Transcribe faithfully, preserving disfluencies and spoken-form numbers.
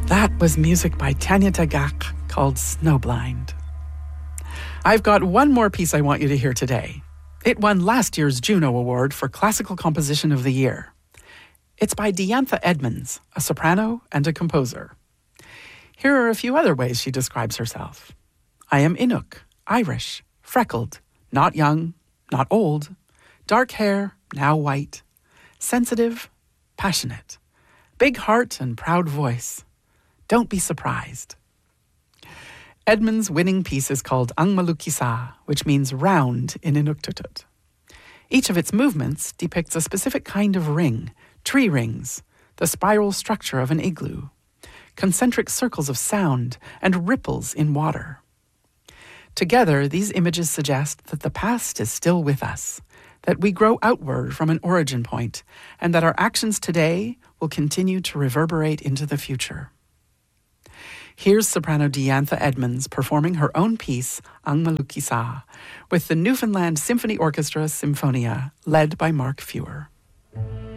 That was music by Tanya Tagaq called Snowblind. I've got one more piece I want you to hear today. It won last year's Juno Award for Classical Composition of the Year. It's by Diantha Edmonds, a soprano and a composer. Here are a few other ways she describes herself. I am Inuk, Irish, freckled, not young, not old, dark hair, now white, sensitive, passionate, big heart and proud voice. Don't be surprised. Edmonds' winning piece is called Ang Malukisa, which means round in Inuktitut. Each of its movements depicts a specific kind of ring, tree rings, the spiral structure of an igloo, concentric circles of sound, and ripples in water. Together, these images suggest that the past is still with us, that we grow outward from an origin point, and that our actions today will continue to reverberate into the future. Here's soprano Diantha Edmonds performing her own piece, Ang Malukisa, with the Newfoundland Symphony Orchestra Symphonia, led by Mark Fewer.